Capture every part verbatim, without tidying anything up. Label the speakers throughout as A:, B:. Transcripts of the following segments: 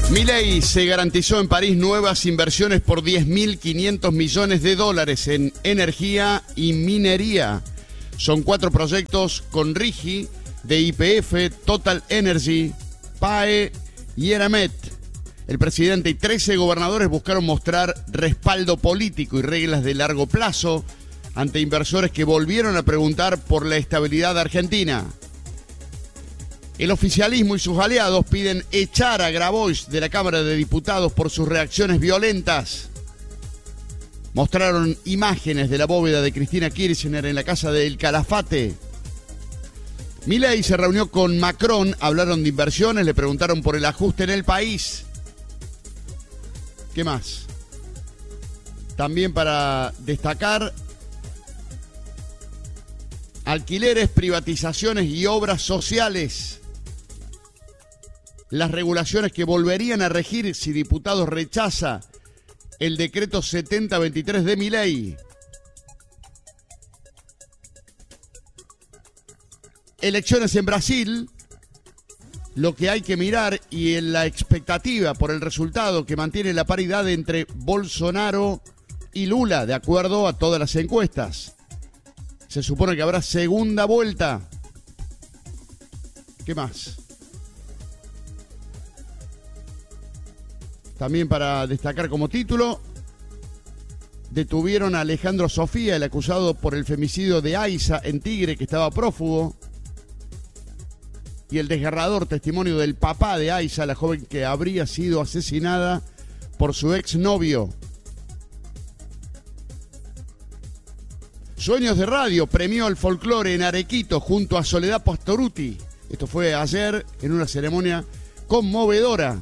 A: Milei se garantizó en París nuevas inversiones por diez mil quinientos millones de dólares en energía y minería. Son cuatro proyectos con Rigi, de Y P F, Total Energy, P A E y Eramet. El presidente y trece gobernadores buscaron mostrar respaldo político y reglas de largo plazo ante inversores que volvieron a preguntar por la estabilidad de Argentina. El oficialismo y sus aliados piden echar a Grabois de la Cámara de Diputados por sus reacciones violentas. Mostraron imágenes de la bóveda de Cristina Kirchner en la casa de El Calafate. Milei se reunió con Macron, hablaron de inversiones, le preguntaron por el ajuste en el país. ¿Qué más? También para destacar, alquileres, privatizaciones y obras sociales. Las regulaciones que volverían a regir si diputados rechaza el decreto setenta veintitrés de Milei. Elecciones en Brasil, lo que hay que mirar y en la expectativa por el resultado que mantiene la paridad entre Bolsonaro y Lula, de acuerdo a todas las encuestas. Se supone que habrá segunda vuelta. ¿Qué más? También para destacar como título, detuvieron a Alejandro Sofía, el acusado por el femicidio de Aiza en Tigre, que estaba prófugo. Y el desgarrador testimonio del papá de Aiza, la joven que habría sido asesinada por su exnovio. Sueños de Radio premió al folclore en Arequito junto a Soledad Pastoruti. Esto fue ayer en una ceremonia conmovedora.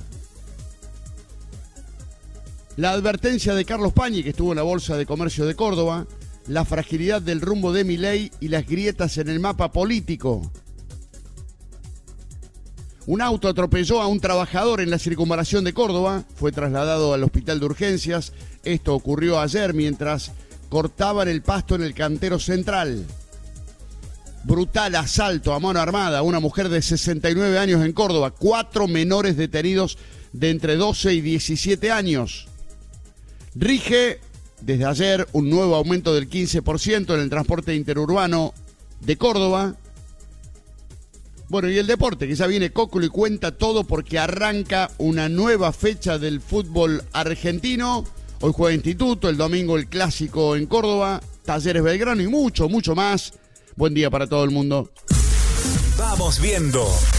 A: La advertencia de Carlos Pañi, que estuvo en la Bolsa de Comercio de Córdoba, la fragilidad del rumbo de Milei y las grietas en el mapa político. Un auto atropelló a un trabajador en la circunvalación de Córdoba, fue trasladado al hospital de urgencias. Esto ocurrió ayer mientras cortaban el pasto en el cantero central. Brutal asalto a mano armada a una mujer de sesenta y nueve años en Córdoba. Cuatro menores detenidos de entre doce y diecisiete años. Rige desde ayer un nuevo aumento del quince por ciento en el transporte interurbano de Córdoba. Bueno, y el deporte, que ya viene Cóculo y cuenta todo porque arranca una nueva fecha del fútbol argentino. Hoy juega Instituto, el domingo el clásico en Córdoba, Talleres Belgrano y mucho, mucho más. Buen día para todo el mundo.
B: Vamos viendo.